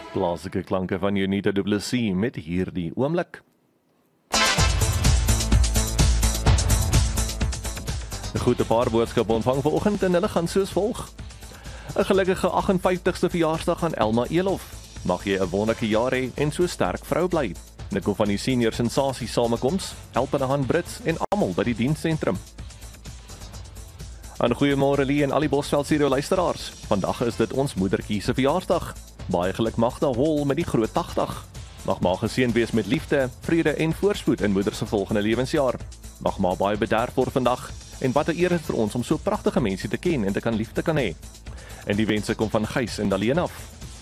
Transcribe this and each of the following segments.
Plaaslike klanke van Unita WC met hierdie oomblik. 'n Goeie paar boodskappe ontvang vanoggend en hulle gaan soos volg. 'n Gelukkige 58ste verjaarsdag aan Elma Elof. Mag jy 'n wonderlike jaar hê en so sterk vrou bly. Nico van die senior sensasie samekoms, helpende hand Brits en almal by die diensentrum. 'n Goeiemôre Lee en al die Bosveld Studio luisteraars. Vandag is dit ons moedertjie se verjaarsdag. Baie geluk Magda Hol met die groot 80. Mag ma geseën wees met liefde, vrede en voorspoed in moeder se volgende lewensjaar. Mag ma baie bederf word vandag en wat 'n eer is vir ons om so pragtige mense te ken en te kan liefde kan hê. En die wense kom van Gys en Daleen af.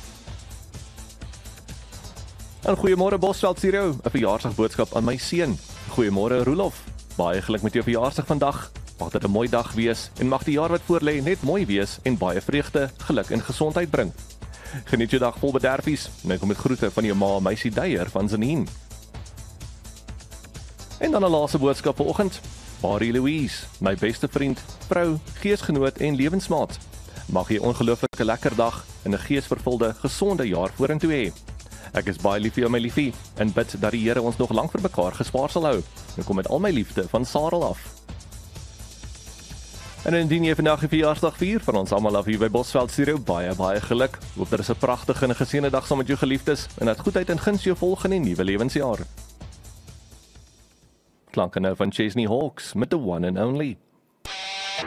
'n Goeiemôre Bosveld Studio, 'n verjaarsdagboodskap aan my seun. Goeiemôre Roelof. Baie geluk met jou verjaarsdag vandag. Mag dit 'n mooi dag wees en mag die jaar wat voorlê net mooi wees en baie vreugde, geluk en gesondheid bring. Geniet jou dag vol bederfies. Nou kom met groete van jou ma, meisie Deier van Zanien. En dan 'n laaste boodskap vanoggend. Marie Louise, my beste vriend, vrou, geesgenoot en lewensmaat. Mag jy 'n ongelooflike lekker dag en 'n geesvervulde, gesonde jaar vorentoe hê. Ek is baie lief vir jou my liefie en bid dat die Here ons nog lank vir mekaar gespaar sal hou. Nou kom met al my liefde van Sarel af. En indien jy vandag 'n verjaarsdag vier van ons almal af hier by Bosveld Studio, baie geluk. Hoop daar is 'n pragtige en 'n geseënde dag saam met jou geliefdes en dat goedheid en guns jou volg in die nuwe lewensjaar. Klanke nou van Chesney Hawks met the one and only.